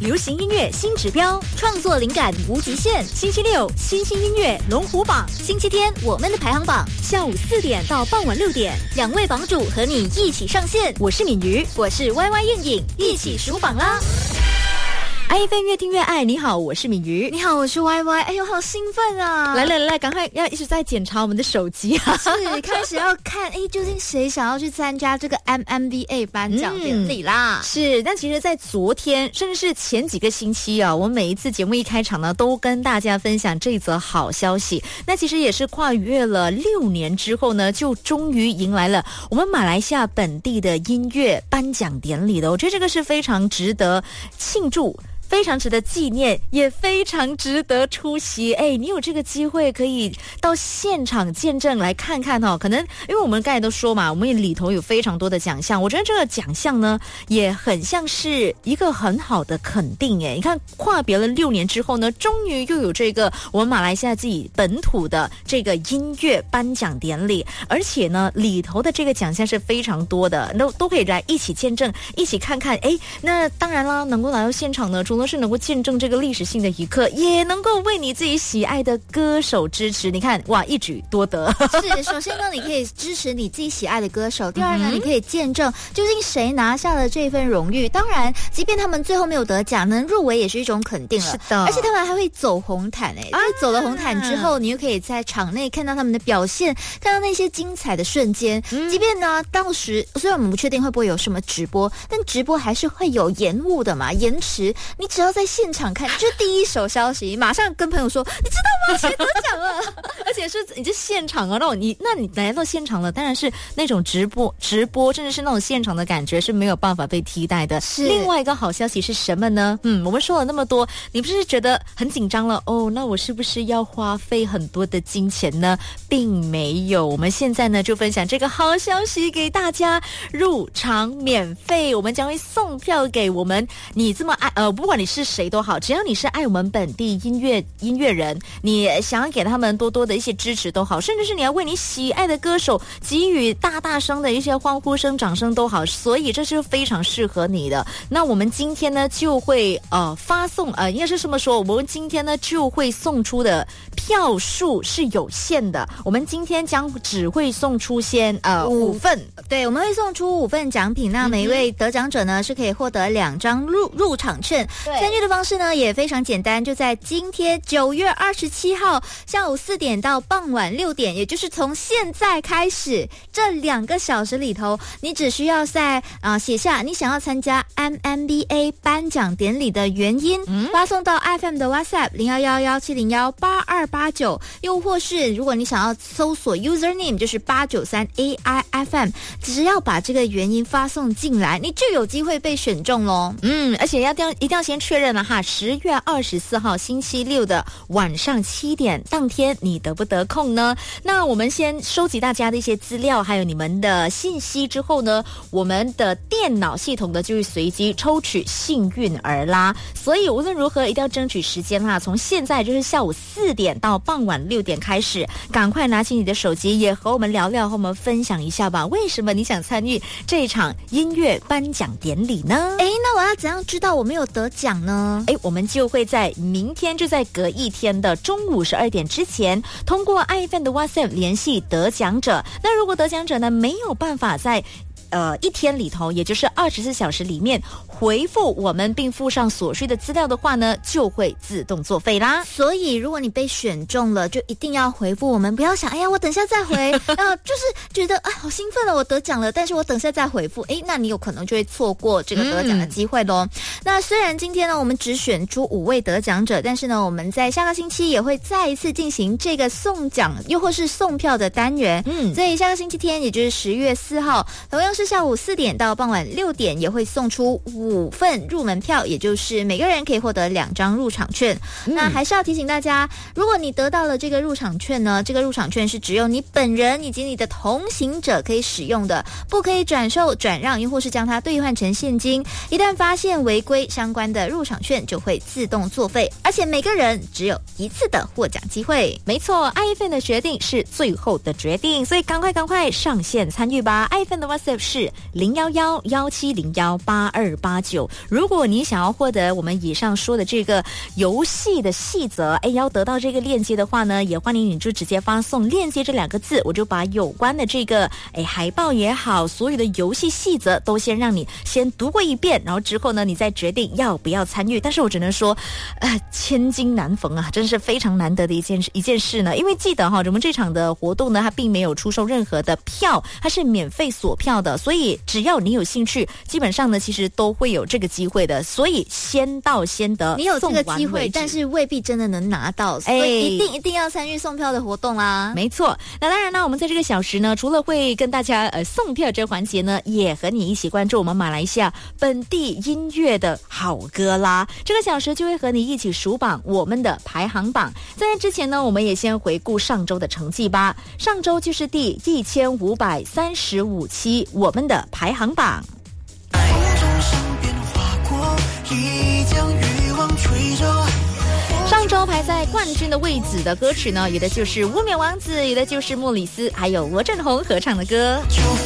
流行音乐新指标，创作灵感无极限。星期六新兴音乐龙虎榜，星期天我们的排行榜，下午4点到傍晚6点，2位榜主和你一起上线。我是敏瑜，我是 YY 燕颖，一起数榜啦！iFM 越听越爱，你好，我是敏瑜。 你好，我是 YY。哎呦，好兴奋啊！ 来，赶快要一直在检查我们的手机啊！ 是开始要看，究竟谁想要去参加这个 MMBA 颁奖典礼啦？ 是，但其实在昨天，甚至是前几个星期啊，我们每一次节目一开场呢，都跟大家分享这则好消息。那其实也是跨越了6年之后呢，就终于迎来了我们马来西亚本地的音乐颁奖典礼的。我觉得这个是非常值得庆祝，非常值得纪念，也非常值得出席。你有这个机会可以到现场见证来看看可能因为我们刚才都说嘛，我们里头有非常多的奖项，我觉得这个奖项呢也很像是一个很好的肯定。你看跨别了6年之后呢，终于又有这个我们马来西亚自己本土的这个音乐颁奖典礼，而且呢里头的这个奖项是非常多的，都可以来一起见证，一起看看。那当然啦，能够来到现场呢，除了是能够见证这个历史性的一刻，也能够为你自己喜爱的歌手支持。你看，哇，一举多得。 是，首先呢，你可以支持你自己喜爱的歌手；第二呢，你可以见证究竟谁拿下了这份荣誉。当然，即便他们最后没有得奖，能入围也是一种肯定了。 是的， 而且他们还会走红毯就是走了红毯之后，你又可以在场内看到他们的表现，看到那些精彩的瞬间。即便呢，当时虽然我们不确定会不会有什么直播，但直播还是会有延误的嘛，延迟。你只要在现场看，就第一手消息，马上跟朋友说，你知道吗？谁得奖了？ 而且是你这现场啊，那你来到现场了，当然是那种直播，甚至是那种现场的感觉是没有办法被替代的。 是。 另外一个好消息是什么呢？我们说了那么多，你不是觉得很紧张了？那我是不是要花费很多的金钱呢？并没有，我们现在呢就分享这个好消息给大家，入场免费，我们将会送票给我们你这么爱不管你是谁都好，只要你是爱我们本地音乐人，你想要给他们多多的一些支持都好，甚至是你要为你喜爱的歌手给予大声的一些欢呼声、掌声都好，所以这是非常适合你的。那我们今天呢就会发送应该是这么说，我们今天呢就会送出的票数是有限的，我们今天只会送出先5份， 对，我们会送出5份奖品。那每一位得奖者呢是可以获得2张入场券。参与的方式呢也非常简单，就在今天9月27号下午4点到傍晚6点，也就是从现在开始这2个小时里头，你只需要在写下你想要参加 MMBA 颁奖典礼的原因，发送到 iFM 的 WhatsApp 0111701829，又或是如果你想要搜索 username 就是893AIFM， 只要把这个原因发送进来，你就有机会被选中咯。 而且一定要先确认了哈，10月24号星期六的晚上7点，当天你得不得空呢？那我们先收集大家的一些资料，还有你们的信息之后呢，我们的电脑系统的就会随机抽取幸运儿啦。所以无论如何一定要争取时间哈，从现在就是下午4点到傍晚6点开始，赶快拿起你的手机，也和我们聊聊，和我们分享一下吧，为什么你想参与这场音乐颁奖典礼呢？ 那我要怎样知道我没有得奖呢？ 我们就会在明天，就在隔一天的中午12点之前，通过 iFM 的 WhatsApp 联系得奖者。那如果得奖者呢没有办法在一天里头，也就是24小时里面回复我们并附上所需的资料的话呢，就会自动作废啦。 所以如果你被选中了，就一定要回复我们，不要想我等下再回就是觉得好兴奋了，我得奖了，但是我等下再回复那你有可能就会错过这个得奖的机会咯。那虽然今天呢我们只选出5位得奖者，但是呢我们在下个星期也会再一次进行这个送奖又或是送票的单元。所以下个星期天，也就是10月4号，同样是下午4点到傍晚6点，也会送出5份入门票，也就是每个人可以获得2张入场券。那还是要提醒大家，如果你得到了这个入场券呢，这个入场券是只有你本人以及你的同行者可以使用的，不可以转售、转让，又或是将它兑换成现金。一旦发现违规，相关的入场券就会自动作废，而且每个人只有1次的获奖机会。 没错，iFM 的决定是最后的决定，所以赶快上线参与吧。iFM 的 WhatsApp 是0111701829。 9。如果你想要获得我们以上说的这个游戏的细则，要得到这个链接的话呢，也欢迎你就直接发送链接这2个字，我就把有关的这个海报也好，所有的游戏细则都先让你先读过一遍，然后之后呢你再决定要不要参与。但是我只能说千金难逢啊，真是非常难得的一件事呢。因为记得我们这场的活动呢，它并没有出售任何的票，它是免费锁票的，所以只要你有兴趣，基本上呢其实都会有这个机会的。所以先到先得， 你有这个机会，但是未必真的能拿到，所以一定要参与送票的活动啦。 没错，那当然呢，我们在这个小时呢，除了会跟大家送票这环节呢，也和你一起关注我们马来西亚本地音乐的好歌啦。这个小时就会和你一起数榜我们的排行榜。在那之前呢，我们也先回顾上周的成绩吧。上周就是第1535期我们的排行榜。上周排在冠军的位置的歌曲呢，有的就是无冕王子，有的就是莫里斯，还有罗振宏合唱的歌。